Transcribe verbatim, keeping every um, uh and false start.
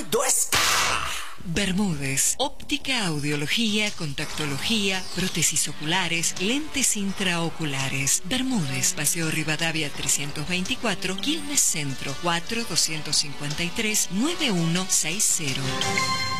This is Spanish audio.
mundo está. Bermúdez, óptica, audiología, contactología, prótesis oculares, lentes intraoculares. Bermúdez, Paseo Rivadavia trescientos veinticuatro, Quilmes Centro, cuatro dos cinco tres, nueve uno seis cero.